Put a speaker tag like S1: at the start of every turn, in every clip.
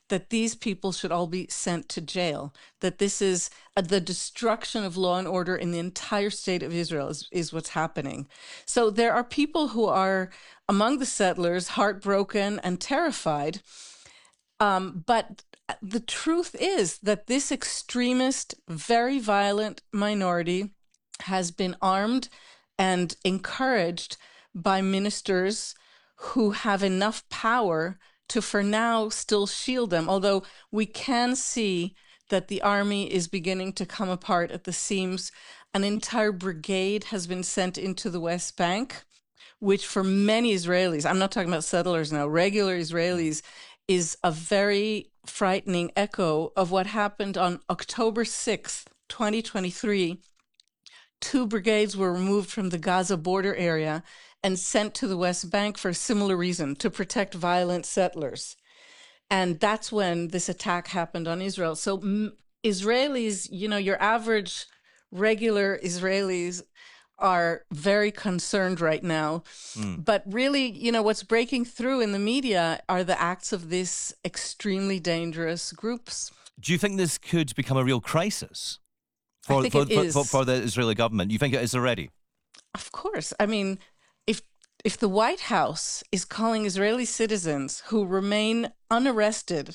S1: that these people should all be sent to jail, that this is the destruction of law and order in the entire state of Israel is what's happening. So there are people who are among the settlers heartbroken and terrified. But the truth is that this extremist, very violent minority has been armed and encouraged by ministers who have enough power to, for now, still shield them. Although we can see that the army is beginning to come apart at the seams. An entire brigade has been sent into the West Bank, which for many Israelis, I'm not talking about settlers now, regular Israelis, is a very frightening echo of what happened on October 6th, 2023. 2 brigades were removed from the Gaza border area and sent to the West Bank for a similar reason, to protect violent settlers. And that's when this attack happened on Israel. So Israelis, your average regular Israelis are very concerned right now. But really, what's breaking through in the media are the acts of these extremely dangerous groups.
S2: Do you think this could become a real crisis
S1: I think it is.
S2: For the Israeli government? You think it is already?
S1: Of course. I mean, if the White House is calling Israeli citizens who remain unarrested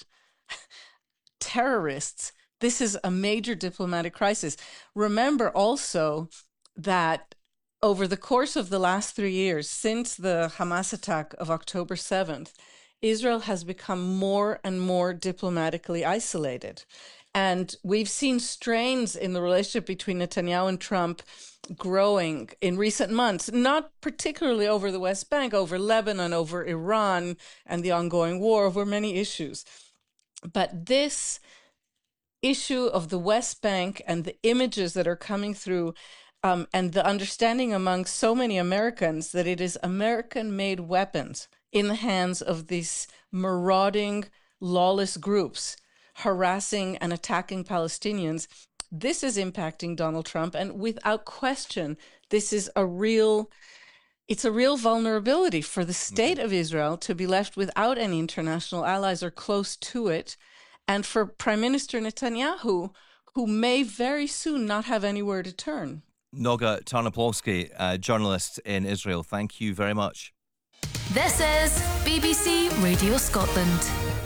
S1: terrorists, this is a major diplomatic crisis. Remember also that over the course of the last 3 years, since the Hamas attack of October 7th, Israel has become more and more diplomatically isolated. And we've seen strains in the relationship between Netanyahu and Trump growing in recent months, not particularly over the West Bank, over Lebanon, over Iran, and the ongoing war, over many issues. But this issue of the West Bank and the images that are coming through, and the understanding among so many Americans that it is American-made weapons in the hands of these marauding, lawless groups harassing and attacking Palestinians, this is impacting Donald Trump. And without question, this is a real vulnerability for the state of Israel to be left without any international allies or close to it. And for Prime Minister Netanyahu, who may very soon not have anywhere to turn.
S2: Noga Tarnopolsky, journalist in Israel, thank you very much.
S3: This is BBC Radio Scotland.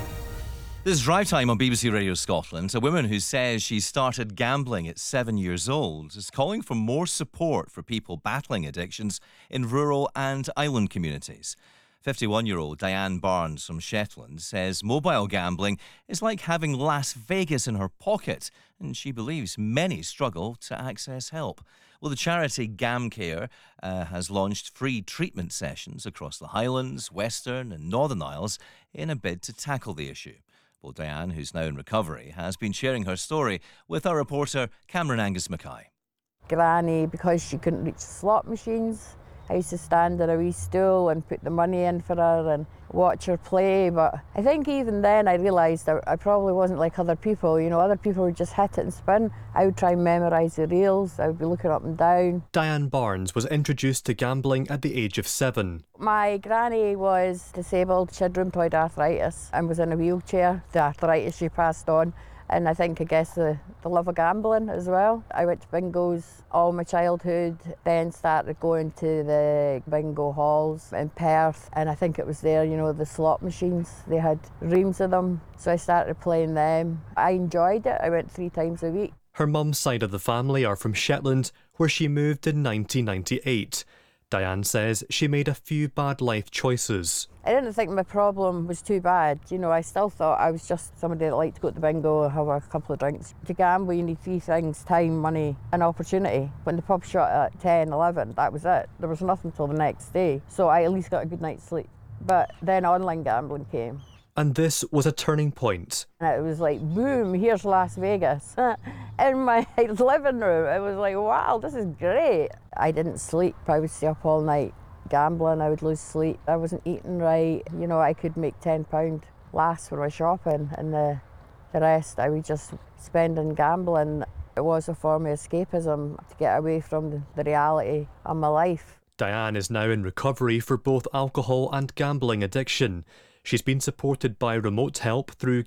S2: This is Drive Time on BBC Radio Scotland. A woman who says she started gambling at 7 years old is calling for more support for people battling addictions in rural and island communities. 51-year-old Diane Barnes from Shetland says mobile gambling is like having Las Vegas in her pocket, and she believes many struggle to access help. Well, the charity GamCare has launched free treatment sessions across the Highlands, Western and Northern Isles in a bid to tackle the issue. Well, Diane, who's now in recovery, has been sharing her story with our reporter Cameron Angus Mackay.
S4: Granny, because she couldn't reach the slot machines, I used to stand on a wee stool and put the money in for her and watch her play. But I think even then I realised I probably wasn't like other people. Other people would just hit it and spin. I would try and memorise the reels. I would be looking up and down.
S5: Diane Barnes was introduced to gambling at the age of 7.
S4: My granny was disabled. She had rheumatoid arthritis and was in a wheelchair. The arthritis she passed on. And I guess the love of gambling as well. I went to bingos all my childhood, then started going to the bingo halls in Perth, and I think it was there, the slot machines, they had reams of them, so I started playing them. I enjoyed it. I went 3 times a week.
S5: Her mum's side of the family are from Shetland, where she moved in 1998. Diane says she made a few bad life choices.
S4: I didn't think my problem was too bad. I still thought I was just somebody that liked to go to the bingo and have a couple of drinks. To gamble, you need 3 things: time, money and opportunity. When the pub shut at 10, 11, that was it. There was nothing till the next day. So I at least got a good night's sleep. But then online gambling came.
S5: And this was a turning point.
S4: And it was like, boom, here's Las Vegas. In my living room, it was like, wow, this is great. I didn't sleep. I would stay up all night gambling. I would lose sleep. I wasn't eating right. I could make £10 last for my shopping, and the rest I would just spend on gambling. It was a form of escapism to get away from the reality of my life.
S5: Diane is now in recovery for both alcohol and gambling addiction. She's been supported by remote help through